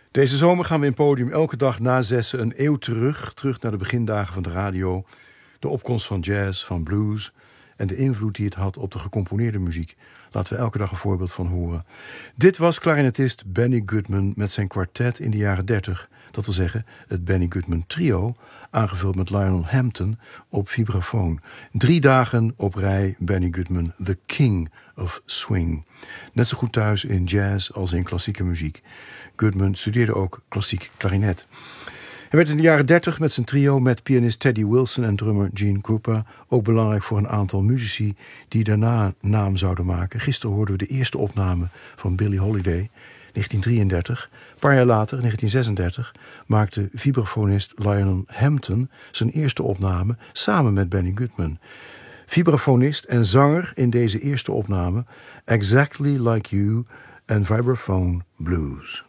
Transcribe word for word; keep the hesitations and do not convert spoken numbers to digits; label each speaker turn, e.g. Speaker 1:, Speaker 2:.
Speaker 1: Deze zomer gaan we in Podium elke dag na zessen een eeuw terug. Terug naar de begindagen van de radio. De opkomst van jazz, van blues. En de invloed die het had op de gecomponeerde muziek. Laten we elke dag een voorbeeld van horen. Dit was clarinetist Benny Goodman met zijn kwartet in de jaren dertig. Dat wil zeggen het Benny Goodman trio, aangevuld met Lionel Hampton op vibrafoon. Drie dagen op rij Benny Goodman, the king of swing. Net zo goed thuis in jazz als in klassieke muziek. Goodman studeerde ook klassiek klarinet. Hij werd in de jaren dertig met zijn trio met pianist Teddy Wilson en drummer Gene Krupa ook belangrijk voor een aantal muzici die daarna naam zouden maken. Gisteren hoorden we de eerste opname van Billie Holiday, negentien drieëndertig. Een paar jaar later, negentien zesendertig, maakte vibrafonist Lionel Hampton zijn eerste opname samen met Benny Goodman. Vibrafonist en zanger in deze eerste opname, Exactly Like You en Vibraphone Blues.